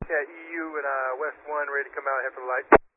Yeah, EU and West 1, ready to come out, head for the light.